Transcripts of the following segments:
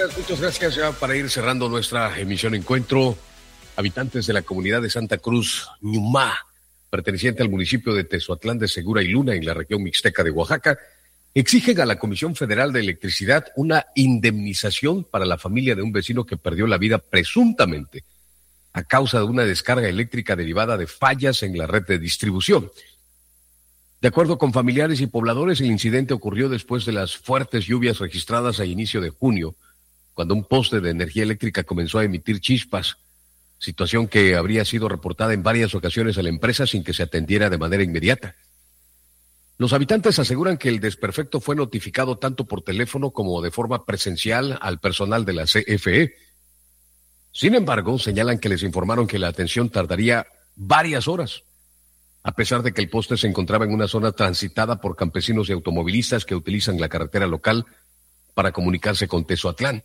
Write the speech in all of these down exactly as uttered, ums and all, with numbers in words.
gracias, muchas gracias. Ya para ir cerrando nuestra emisión Encuentro, habitantes de la comunidad de Santa Cruz, Ñumá, perteneciente al municipio de Tezoatlán de Segura y Luna, en la región mixteca de Oaxaca, exigen a la Comisión Federal de Electricidad una indemnización para la familia de un vecino que perdió la vida presuntamente a causa de una descarga eléctrica derivada de fallas en la red de distribución. De acuerdo con familiares y pobladores, el incidente ocurrió después de las fuertes lluvias registradas a inicio de junio, cuando un poste de energía eléctrica comenzó a emitir chispas, situación que habría sido reportada en varias ocasiones a la empresa sin que se atendiera de manera inmediata. Los habitantes aseguran que el desperfecto fue notificado tanto por teléfono como de forma presencial al personal de la C F E. Sin embargo, señalan que les informaron que la atención tardaría varias horas, a pesar de que el poste se encontraba en una zona transitada por campesinos y automovilistas que utilizan la carretera local para comunicarse con Tezoatlán.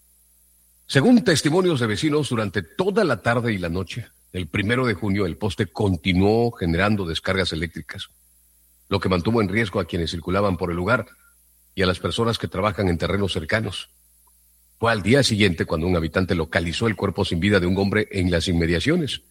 Según testimonios de vecinos, durante toda la tarde y la noche, el primero de junio, el poste continuó generando descargas eléctricas, lo que mantuvo en riesgo a quienes circulaban por el lugar y a las personas que trabajan en terrenos cercanos. Fue al día siguiente cuando un habitante localizó el cuerpo sin vida de un hombre en las inmediaciones.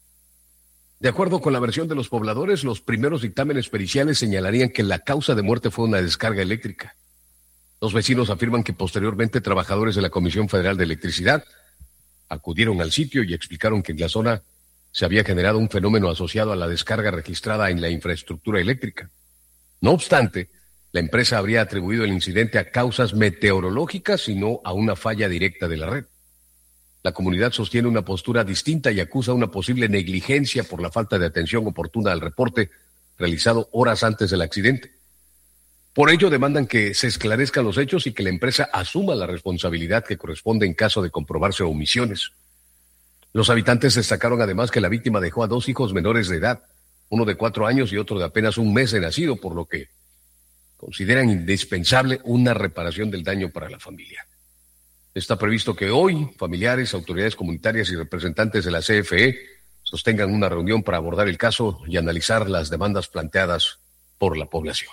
De acuerdo con la versión de los pobladores, los primeros dictámenes periciales señalarían que la causa de muerte fue una descarga eléctrica. Los vecinos afirman que posteriormente trabajadores de la Comisión Federal de Electricidad acudieron al sitio y explicaron que en la zona se había generado un fenómeno asociado a la descarga registrada en la infraestructura eléctrica. No obstante, la empresa habría atribuido el incidente a causas meteorológicas y no a una falla directa de la red. La comunidad sostiene una postura distinta y acusa una posible negligencia por la falta de atención oportuna al reporte realizado horas antes del accidente. Por ello, demandan que se esclarezcan los hechos y que la empresa asuma la responsabilidad que corresponde en caso de comprobarse omisiones. Los habitantes destacaron además que la víctima dejó a dos hijos menores de edad, uno de cuatro años y otro de apenas un mes de nacido, por lo que consideran indispensable una reparación del daño para la familia. Está previsto que hoy familiares, autoridades comunitarias y representantes de la C F E sostengan una reunión para abordar el caso y analizar las demandas planteadas por la población.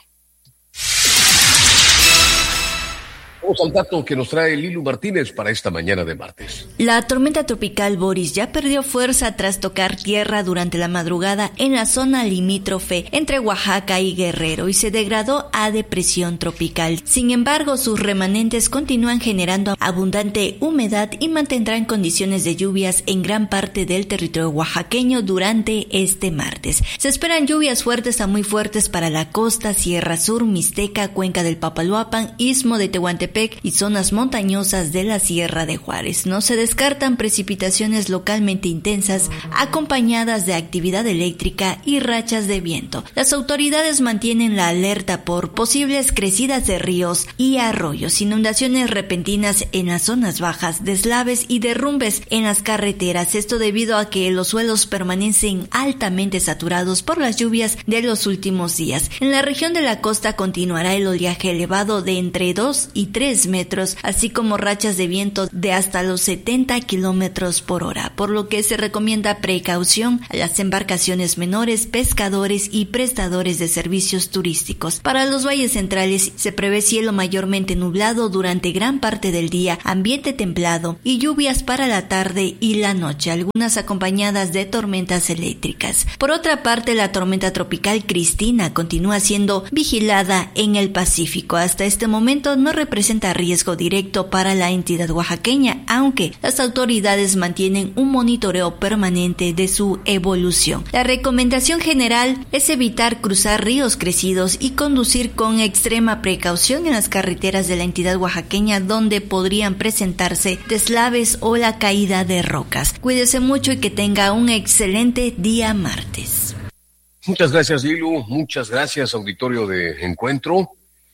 Vamos al dato que nos trae Lilu Martínez para esta mañana de martes. La tormenta tropical Boris ya perdió fuerza tras tocar tierra durante la madrugada en la zona limítrofe entre Oaxaca y Guerrero y se degradó a depresión tropical. Sin embargo, sus remanentes continúan generando abundante humedad y mantendrán condiciones de lluvias en gran parte del territorio oaxaqueño durante este martes. Se esperan lluvias fuertes a muy fuertes para la costa, Sierra Sur, Mixteca, Cuenca del Papaloapan, Istmo de Tehuantepec y zonas montañosas de la Sierra de Juárez. No se descartan precipitaciones localmente intensas acompañadas de actividad eléctrica y rachas de viento. Las autoridades mantienen la alerta por posibles crecidas de ríos y arroyos, inundaciones repentinas en las zonas bajas, deslaves y derrumbes en las carreteras. Esto debido a que los suelos permanecen altamente saturados por las lluvias de los últimos días. En la región de la costa continuará el oleaje elevado de entre dos y tres metros, así como rachas de viento de hasta los setenta kilómetros por hora, por lo que se recomienda precaución a las embarcaciones menores, pescadores y prestadores de servicios turísticos. Para los valles centrales se prevé cielo mayormente nublado durante gran parte del día, ambiente templado y lluvias para la tarde y la noche, algunas acompañadas de tormentas eléctricas. Por otra parte, la tormenta tropical Cristina continúa siendo vigilada en el Pacífico. Hasta este momento no representa riesgo directo para la entidad oaxaqueña, aunque las autoridades mantienen un monitoreo permanente de su evolución. La recomendación general es evitar cruzar ríos crecidos y conducir con extrema precaución en las carreteras de la entidad oaxaqueña donde podrían presentarse deslaves o la caída de rocas. Cuídese mucho y que tenga un excelente día martes. Muchas gracias, Lilu. Muchas gracias, auditorio de Encuentro.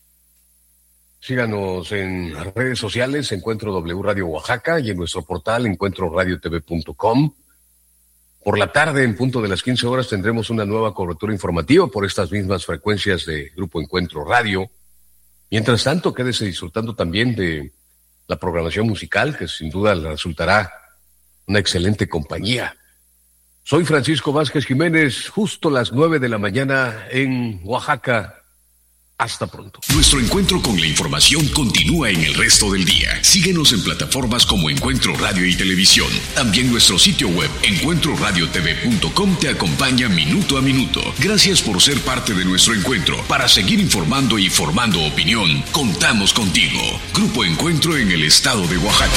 Síganos en las redes sociales, Encuentro W Radio Oaxaca, y en nuestro portal encuentro radio t v punto com. Por la tarde, en punto de las quince horas, tendremos una nueva cobertura informativa por estas mismas frecuencias de Grupo Encuentro Radio. Mientras tanto, quédese disfrutando también de la programación musical, que sin duda le resultará una excelente compañía. Soy Francisco Vázquez Jiménez, justo las nueve de la mañana en Oaxaca. Hasta pronto. Nuestro encuentro con la información continúa en el resto del día. Síguenos en plataformas como Encuentro Radio y Televisión. También nuestro sitio web encuentro radio t v punto com te acompaña minuto a minuto. Gracias por ser parte de nuestro encuentro. Para seguir informando y formando opinión, contamos contigo. Grupo Encuentro en el estado de Oaxaca.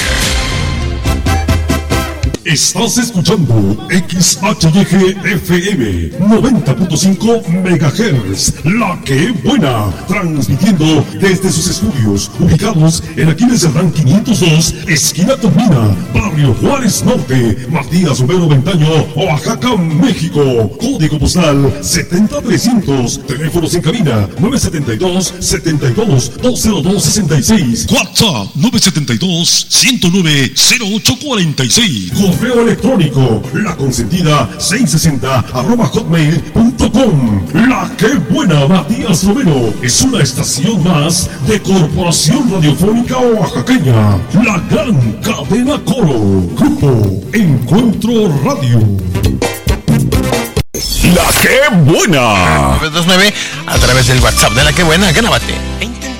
Estás escuchando X H Y G F M noventa punto cinco megahertz, La Que Buena, transmitiendo desde sus estudios ubicados en Aquiles Cerdán quinientos dos, esquina Tomina, Barrio Juárez Norte, Matías Romero Ventaño, Oaxaca, México. Código postal setenta mil trescientos, teléfonos en cabina nueve siete dos, setenta y dos, dos cero dos sesenta y seis, WhatsApp nueve siete dos, ciento nueve, cero ocho cuarenta y seis. Correo electrónico, la consentida seiscientos sesenta arroba hotmail punto com. La Que Buena, Matías Romero, es una estación más de Corporación Radiofónica Oaxaqueña, la gran cadena Coro. Grupo Encuentro Radio. La Que Buena. nueve dos nueve a través del WhatsApp de La Que Buena, grábate.